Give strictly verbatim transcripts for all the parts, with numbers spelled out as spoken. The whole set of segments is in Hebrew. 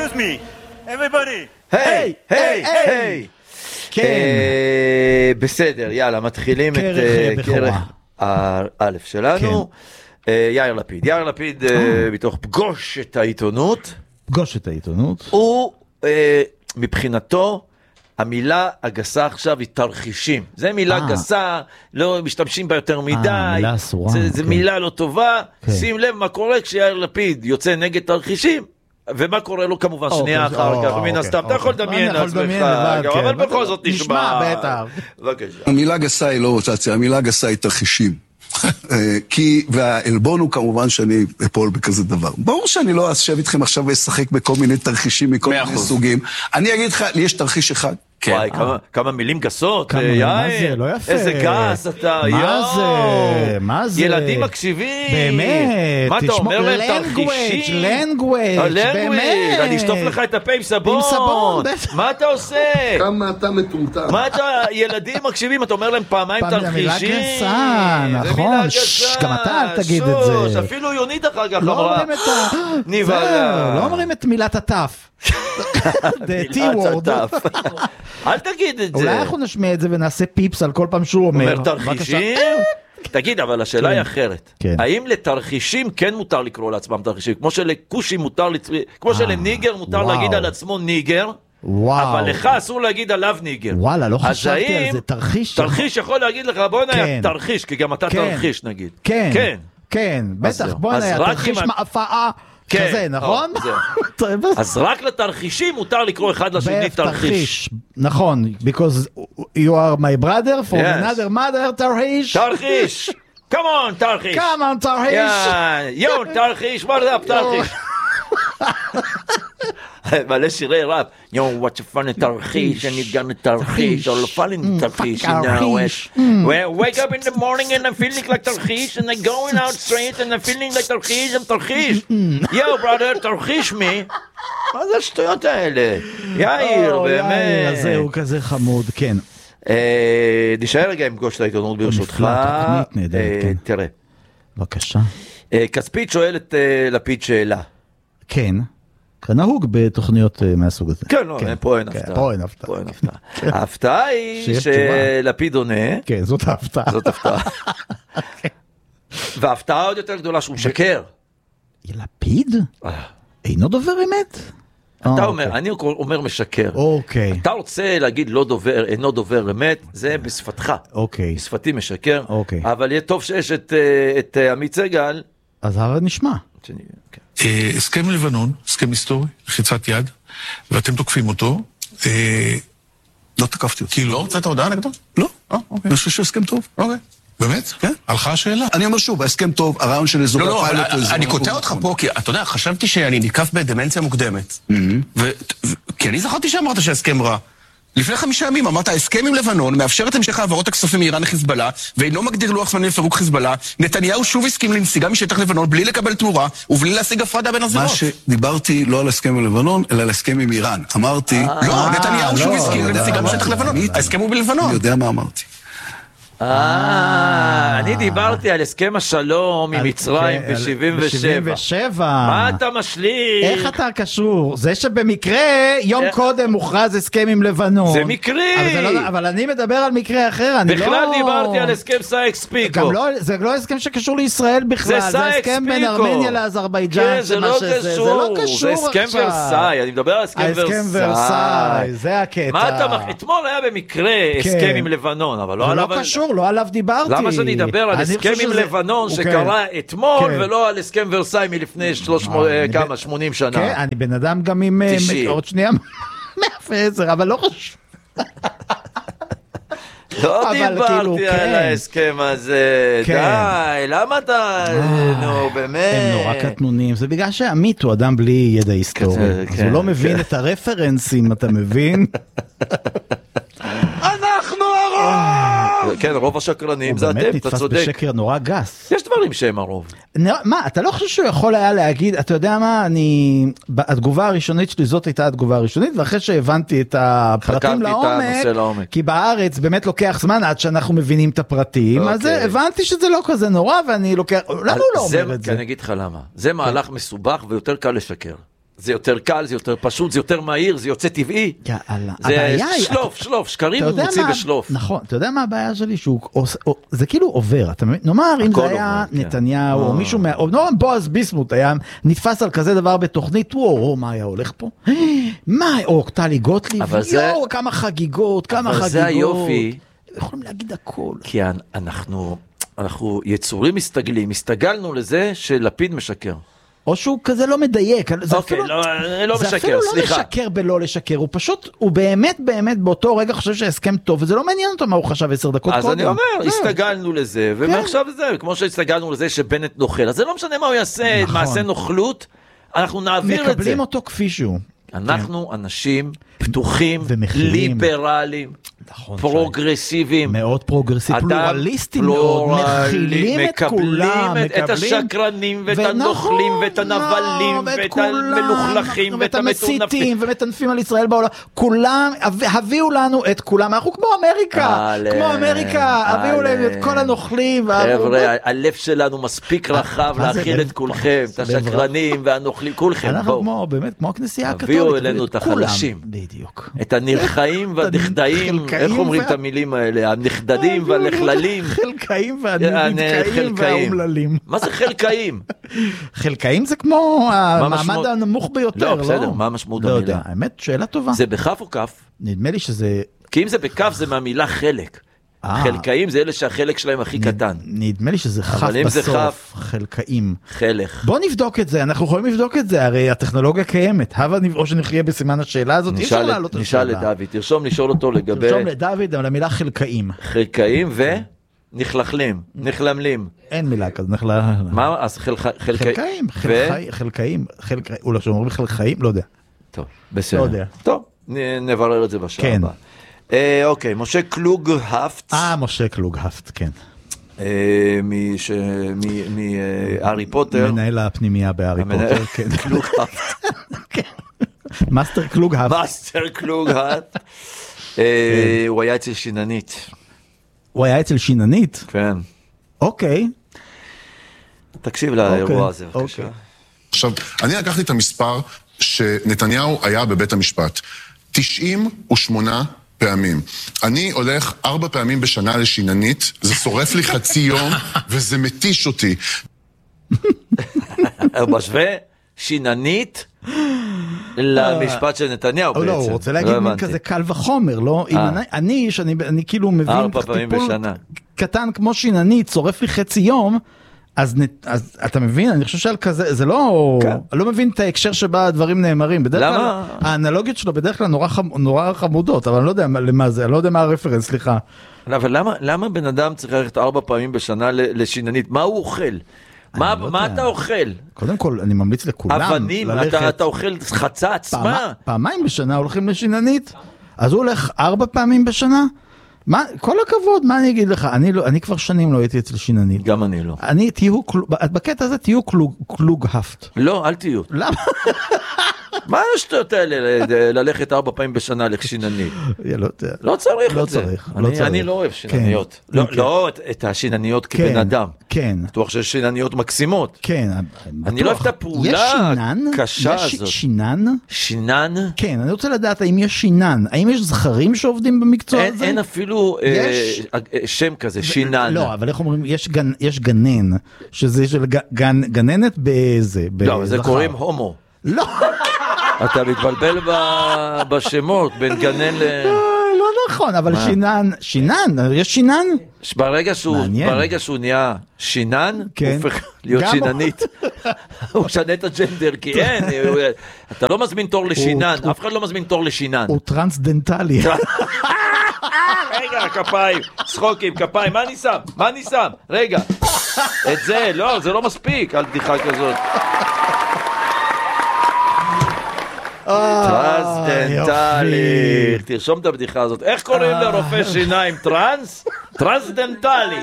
excuse me, everybody. היי, היי, היי. כן. בסדר, יאללה, מתחילים את בכורה. א' שלנו. יאיר לפיד. יאיר לפיד, מתוך פגוש את העיתונות. פגוש את העיתונות. הוא, מבחינתו, המילה הגסה עכשיו היא תרחישים. זה מילה גסה, לא משתמשים בה יותר מדי. מילה אסורה. זה מילה לא טובה. שים לב מה קורה כשיאיר לפיד יוצא נגד תרחישים. ומה קורה לו כמובן שנייה אחר כך, מן הסתם, אתה יכול לדמיין לעצמך, אבל בכל זאת נשמע. בבקשה. המילה גסה היא לא רוטציה, המילה גסה היא תרחישים. כי, והעלבון הוא כמובן שאני אפול בכזה דבר. ברור שאני לא אשב איתכם עכשיו ואשחק בכל מיני תרחישים מכל מיני סוגים. אני אגיד לך, יש תרחיש אחד. וואי, כמה מילים גסות, יאיר, לא יפה. איזה גס אתה, מה זה? מה זה? ילדים מקשיבים. באמת. מה אתה אומר להם תרחישים? לנגוויץ', באמת. אני אשטוף לך את הפה עם סבון. מה אתה עושה? כמה אתה מטומטם. מה אתה, ילדים מקשיבים, אתה אומר להם פעמיים תרחישים. מילה גסה, נכון. גם אתה אל תגיד את זה. אפילו יונית אחר כך לא אמרה. אומרים את ה... לא אומרים את מילת הטף. The T-word. אל תגיד את זה. אולי אנחנו נשמיע את זה ונעשה פיפס על כל פעם שהוא אומר. אומר תרחישים? תגיד, אבל השאלה היא אחרת. האם לתרחישים כן מותר לקרוא לעצמם תרחישים? כמו שלקושים מותר, כמו שלניגר מותר להגיד על עצמו ניגר, אבל לך אסור להגיד עליו ניגר. וואלה, לא חשבתי על זה. תרחיש. תרחיש יכול להגיד לך, בוא נהיה תרחיש, כי גם אתה תרחיש נגיד. כן. כן, בטח, בוא נהיה תרחיש מאפאה. כזה, נכון? אז רק לתרחישים מותר לקרוא אחד לשני תרחיש. נכון, because you are my brother from another mother, תרחיש. תרחיש. come on, תרחיש. come on, תרחיש. יו, תרחיש, what up, תרחיש. מלא שירי ראפ. Yo, what you fun תרחיש, and you gonna תרחיש, or fun תרחיש, you know it. Wake up in the morning and I'm feeling like תרחיש, and I'm going out straight and I'm feeling like תרחיש, I'm תרחיש. Yo, brother, תרחיש me. מה זה השטויות האלה? יאיר, באמת. אז זהו, כזה חמוד, כן. נשאר רגע עם פגוש את העיתונות ברשותך. תראה. בבקשה. כספית שואל את לפיד שאלה. כן. כנהוג בתוכניות מהסוג הזה. כן, לא, פה אין הפתעה. פה אין הפתעה. פה אין הפתעה. ההפתעה היא שלפיד עונה. כן, זאת ההפתעה. זאת הפתעה. וההפתעה עוד יותר גדולה שהוא משקר. לפיד? אינו דובר אמת? אתה אומר, אני אומר משקר. אוקיי. אתה רוצה להגיד לא דובר, אינו דובר אמת, זה בשפתך. אוקיי. בשפתי משקר. אוקיי. אבל יהיה טוב שיש את עמית סגל. אז הרי נשמע. הסכם לבנון, הסכם היסטורי, לחיצת יד, ואתם תוקפים אותו. לא תקפתי אותו. כי לא הוצאת הודעה נגדו? לא. אני חושב שהסכם טוב. אוקיי. באמת? כן. הלכה השאלה. אני אומר שוב, ההסכם טוב, הרעיון של אזור הפיילוט. לא, לא, אני קוטע אותך פה, כי אתה יודע, חשבתי שאני ניקף בדמנציה מוקדמת. כי אני זכרתי שאמרת שההסכם רע. לפני חמישה ימים אמרת, ההסכם עם לבנון מאפשר את המשך העברות הכספים מאיראן לחיזבאללה, ואינו מגדיר לוח זמנים לפירוק חיזבאללה. נתניהו שוב הסכים לנסיגה משטח לבנון בלי לקבל תמורה, ובלי להשיג הפרדה בין הזירות. מה שדיברתי לא על הסכם עם לבנון, אלא על הסכם עם איראן. אמרתי... לא, נתניהו שוב הסכים לנסיגה משטח לבנון. ההסכם הוא בלבנון. אני יודע מה אמרתי. אה, אני דיברתי על הסכם השלום עם מצרים ב-שבעים ושבע. מה אתה משליך? איך אתה קשור? זה שבמקרה יום קודם מוכרז הסכם עם לבנון. זה מקרי. אבל אני מדבר על מקרה אחר. בכלל דיברתי על הסכם סייקס פיקו. זה לא הסכם שקשור לישראל בכלל. זה הסכם בין ארמניה לאזרבייג'אן. זה לא קשור. זה הסכם ורסאי. אני מדבר על הסכם ורסאי. הסכם ורסאי. זה הקטע. אתמול היה במקרה הסכם עם לבנון, אבל לא עליו... לא עליו דיברתי. למה שאני אדבר על הסכם עם לבנון שקרה אתמול, ולא על הסכם ורסאי מלפני כמה, שמונים שנה. כן, אני בן אדם גם עם... עוד שנייה, מאה ועשר, אבל לא חשוב. לא דיברתי על ההסכם הזה, די, למה אתה... נו, באמת. הם נורא קטנונים, זה בגלל שעמית הוא אדם בלי ידע היסטורי. אז הוא לא מבין את הרפרנסים, אתה מבין? אנחנו הרוב! כן, רוב השקרנים זה אתם, אתה צודק. הוא באמת נתפס בשקר נורא גס. יש דברים שהם הרוב. מה, אתה לא חושב שהוא יכול היה להגיד, אתה יודע מה, אני... התגובה הראשונית שלי, זאת הייתה התגובה הראשונית, ואחרי שהבנתי את הפרטים לעומק, כי בארץ באמת לוקח זמן עד שאנחנו מבינים את הפרטים, אז הבנתי שזה לא כזה נורא, ואני לוקח... למה הוא לא אומר את זה? אני אגיד לך למה. זה מהלך מסובך ויותר קל לשקר. זה יותר קל, זה יותר פשוט, זה יותר מהיר, זה יוצא טבעי. זה שלוף, שלוף, שקרים הוא מוציא בשלוף. נכון, אתה יודע מה הבעיה שלי? זה כאילו עובר, נאמר אם זה היה נתניהו, או מישהו, נאמר בועז ביסמוט היה נתפס על כזה דבר בתוכנית, וואו, מה היה הולך פה? מה, או טלי גוטליב, יואו, כמה חגיגות, כמה חגיגות. אבל זה היופי. יכולים להגיד הכל. כי אנחנו, אנחנו יצורים מסתגלים, הסתגלנו לזה שלפיד משקר. או שהוא כזה לא מדייק. אוקיי, לא, לא משקר, סליחה. זה אפילו לא משקר בלא לשקר, הוא פשוט, הוא באמת באמת באותו רגע חושב שההסכם טוב, וזה לא מעניין אותו מה הוא חשב עשר דקות קודם. אז אני אומר, הסתגלנו לזה, ומעכשיו זה, כמו שהסתגלנו לזה שבנט נוכל, אז זה לא משנה מה הוא יעשה, מעשה נוכלות, אנחנו נעביר את זה. מקבלים אותו כפי שהוא. אנחנו אנשים פתוחים, ליברליים, פרוגרסיביים, מאוד פרוגרסיביים, פלורליסטים מאוד, מכילים את כולם, את השקרנים ואת הנוכלים ואת הנבלים ואת המלוכלכים ואת המטונפים ומטנפים על ישראל בעולם, כולם, הביאו לנו את כולם, אנחנו כמו אמריקה, כמו אמריקה, הביאו להם את כל הנוכלים. חבר'ה, הלב שלנו מספיק רחב להכיל את כולכם, את השקרנים והנוכלים, כולכם. אנחנו כמו, באמת, כמו הכנסייה הקתולית. הביאו אלינו את החלשים, בדיוק. את הנרחאים והנכדאים, איך אומרים את המילים האלה? הנכדדים והלכללים. חלקאים והנדכאים והאומללים. מה זה חלקאים? חלקאים זה כמו המעמד הנמוך ביותר, לא? לא, בסדר, מה המשמעות המילה? לא יודע, האמת, שאלה טובה. זה בכף או כף? נדמה לי שזה... כי אם זה בכף זה מהמילה חלק. חלקאים זה אלה שהחלק שלהם הכי קטן. נדמה לי שזה חף בסוף, חלקאים. חלך. בוא נבדוק את זה, אנחנו יכולים לבדוק את זה, הרי הטכנולוגיה קיימת. הבה או שנחיה בסימן השאלה הזאת, אי אפשר לעלות את השאלה. נשאל לדוד, תרשום לשאול אותו לגבי... תרשום לדוד על המילה חלקאים. חלקאים ונכלכלים, נכלמלים. אין מילה כזאת, נחלה... מה? אז חלקאים. חלקאים, חלקאים, אולי שאומרים חלקאים, לא יודע. טוב, בסדר. טוב, נברר את זה בשעה הבאה. אוקיי, משה קלוגהפט. אה, משה קלוגהפט, כן. מהארי פוטר. מנהל הפנימייה בהארי פוטר, כן. קלוגהפט. מאסטר קלוגהפט. מאסטר קלוגהפט. הוא היה אצל שיננית. הוא היה אצל שיננית? כן. אוקיי. תקשיב לאירוע הזה, בבקשה. עכשיו, אני לקחתי את המספר שנתניהו היה בבית המשפט. תשעים ושמונה פעמים. אני הולך ארבע פעמים בשנה לשיננית, זה שורף לי חצי יום, וזה מתיש אותי. הוא משווה שיננית למשפט של נתניהו בעצם. לא, הוא רוצה להגיד מין כזה קל וחומר, לא? אני, שאני כאילו מבין... ארבע פעמים בשנה. קטן כמו שיננית, שורף לי חצי יום, אז, אז אתה מבין, אני חושב שעל כזה, זה לא, כן. אני לא מבין את ההקשר שבה הדברים נאמרים, בדרך למה? כלל, האנלוגיות שלו בדרך כלל נורא, נורא חמודות, אבל אני לא יודע למה זה, אני לא יודע מה הרפרנס, סליחה. לא, אבל למה, למה בן אדם צריך ללכת ארבע פעמים בשנה לשיננית? מה הוא אוכל? מה, לא מה אתה אוכל? קודם כל, אני ממליץ לכולם אבנים, ללכת... אתה, אתה אוכל חצץ, פעמה, מה? פעמיים בשנה הולכים לשיננית, אז הוא הולך ארבע פעמים בשנה, מה, כל הכבוד, מה אני אגיד לך? אני לא, אני כבר שנים לא הייתי אצל שיננית. גם אני לא. אני, תהיו, בקטע הזה תהיו קלוג, קלוגהפט. לא, אל תהיו. למה? מה השטויות האלה, ללכת ארבע פעמים בשנה לשיננית? לא צריך את זה. אני לא אוהב שינניות. לא את השינניות כבן אדם. כן. בטוח שיש שינניות מקסימות. כן. אני לא אוהב את הפעולה הקשה הזאת. יש שינן? שינן? כן, אני רוצה לדעת האם יש שינן. האם יש זכרים שעובדים במקצוע הזה? אין אפילו שם כזה, שינן. לא, אבל איך אומרים, יש גנן, שזה של גננת באיזה. לא, זה קוראים הומו. לא. אתה מתבלבל בשמות בין גנן ל... לא נכון, אבל שינן, שינן, יש שינן? ברגע שהוא נהיה שינן, הוא הופך להיות שיננית. הוא משנה את הג'נדר, כי אין, אתה לא מזמין תור לשינן, אף אחד לא מזמין תור לשינן. הוא טרנסדנטלי. רגע, כפיים, צחוקים, כפיים, מה אני שם? מה אני שם? רגע, את זה, לא, זה לא מספיק, על בדיחה כזאת. טרנסדנטלי, תרשום את הבדיחה הזאת. איך קוראים לרופא שיניים טרנס? טרנסדנטלי.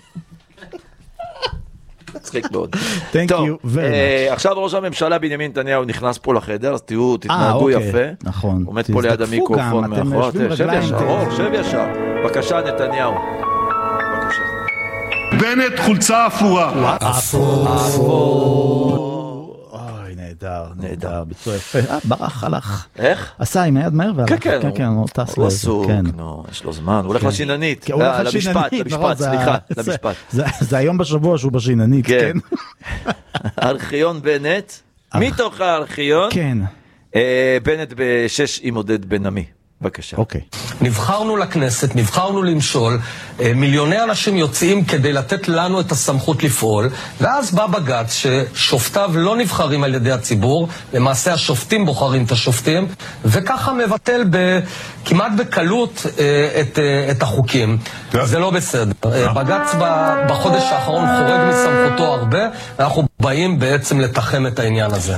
צחיק מאוד. טוב, עכשיו ראש הממשלה בנימין נתניהו נכנס פה לחדר, אז תראו, תתנהגו יפה. נכון. עומד פה ליד המיקרופון מאחור. שב ישר, שב ישר. בבקשה נתניהו. בבקשה. בנט חולצה אפורה. אפור. אוי, נהדר. נהדר, נהדר, ביצוע יפה. אה, ברח, הלך. איך? עשה עם היד מהר והלך. כן, כן, כן, כן, הוא טס הוא עסוק, נו, יש לו זמן, הוא הולך לשיננית. למשפט, למשפט, סליחה, למשפט. זה היום בשבוע שהוא בשיננית, כן. הארכיון בנט, מתוך הארכיון, כן. בנט בשש עם עודד בן עמי. בבקשה. אוקיי. נבחרנו לכנסת, נבחרנו למשול, מיליוני אנשים יוצאים כדי לתת לנו את הסמכות לפעול, ואז בא בג"ץ ששופטיו לא נבחרים על ידי הציבור, למעשה השופטים בוחרים את השופטים, וככה מבטל כמעט בקלות את, את החוקים. זה לא בסדר. בג"ץ בחודש האחרון חורג מסמכותו הרבה, ואנחנו באים בעצם לתחם את העניין הזה.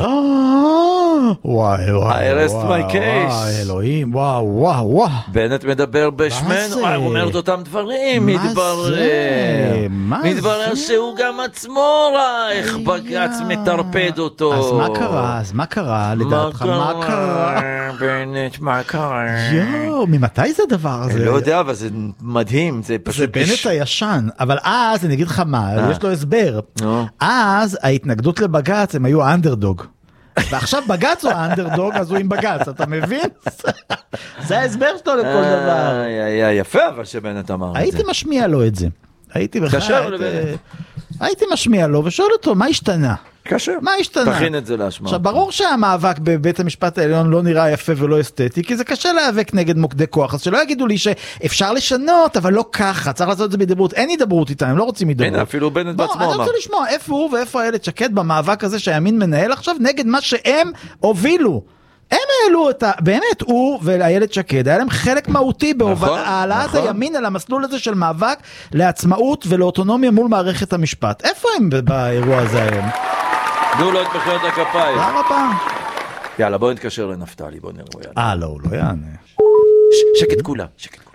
וואי וואי I rest my case. וואי אלוהים, וואו וואו וואו. בנט מדבר בשמן, הוא אומר את אותם דברים, מתברר. מתברר שהוא גם עצמו ראה איך בג"ץ מטרפד אותו. אז מה קרה? אז מה קרה לדעתך? מה קרה? בנט, מה קרה? יואו, ממתי זה הדבר הזה? אני לא יודע, אבל זה מדהים, זה פשוט... זה בנט הישן, אבל אז, אני אגיד לך מה, יש לו הסבר. אז ההתנגדות לבג"ץ, הם היו האנדרדוג. ועכשיו בג"ץ הוא האנדרדוג, אז הוא עם בג"ץ, אתה מבין? זה ההסבר שלו לכל דבר. היה יפה, אבל שבנט אמר את זה. הייתי משמיע לו את זה. הייתי בכלל... הייתי משמיע לו ושואל אותו, מה השתנה? קשה. מה השתנה? תכין את זה להשמע. עכשיו, ברור שהמאבק בבית המשפט העליון לא נראה יפה ולא אסתטי, כי זה קשה להיאבק נגד מוקדי כוח, אז שלא יגידו לי שאפשר לשנות, אבל לא ככה, צריך לעשות את זה בהידברות. אין הידברות איתם, הם לא רוצים הידברות. הנה, אפילו בנט בעצמו אמר. אני רוצה לשמוע איפה הוא ואיפה איילת שקד במאבק הזה שהימין מנהל עכשיו, נגד מה שהם הובילו. הם העלו את ה... באמת, הוא ואיילת שקד, היה להם חלק מהותי בהעלאת הימין על המסלול הזה של מאבק לעצמאות ולאוטונומיה מול מערכת המשפט. איפה הם באירוע הזה היום? תנו לו את מחיאות הכפיים. תודה רבה. יאללה, בואו נתקשר לנפתלי, בואו נראה. אה, לא, הוא לא יענה. שקט כולה, שקט כולה.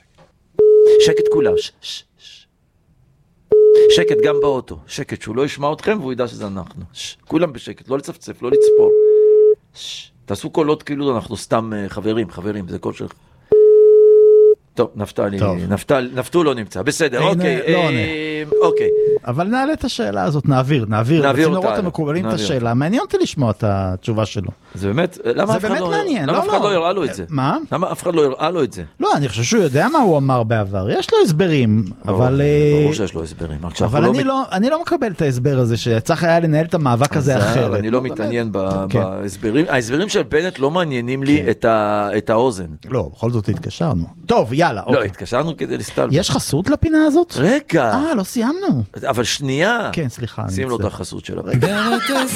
שקט כולה, שקט גם באוטו. שקט, שהוא לא ישמע אתכם והוא ידע שזה אנחנו. כולם בשקט, לא לצפצף, לא לצפור. תעשו קולות כאילו אנחנו סתם חברים, חברים, זה קול שלך. טוב, נפתלי, נפתל, נפתו לא נמצא, בסדר, אוקיי, אוקיי. אבל נעלה את השאלה הזאת, נעביר, נעביר, בצינורות המקובלים את השאלה, מעניין אותי לשמוע את התשובה שלו. זה באמת, למה אף אחד לא יראה לו את זה? מה? למה אף אחד לא יראה לו את זה? לא, אני חושב שהוא יודע מה הוא אמר בעבר, יש לו הסברים, אבל... ברור שיש לו הסברים. אבל אני לא מקבל את ההסבר הזה, שצריך היה לנהל את המאבק הזה אחרת. אני לא מתעניין בהסברים, ההסברים של בנט לא מעניינים לי את האוזן. לא, בכל זאת התקשרנו. טוב, יאללה. לא, התקשרנו כדי לסתל. יש חסות לפינה הזאת? רגע. אה, לא סיימנו. אבל שנייה. כן, סליחה. שים לו את החסות שלה.